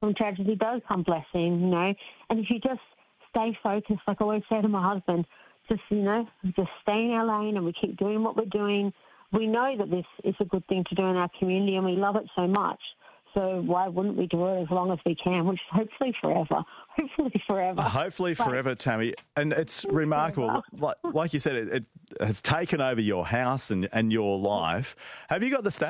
from tragedy does come blessing, you know. And if you just stay focused, like I always say to my husband, just stay in our lane and we keep doing what we're doing. We know that this is a good thing to do in our community and we love it so much. So why wouldn't we do it as long as we can, which is hopefully forever. Hopefully forever. Hopefully forever, Tammy. And it's remarkable. Like you said, it has taken over your house and your life. Have you got the stats?